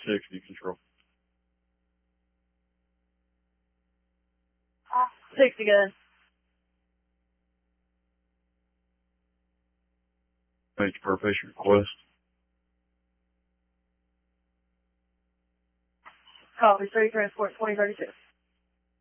60 control. 60 good. Thank you per patient request. Copy, 3 transport 2032.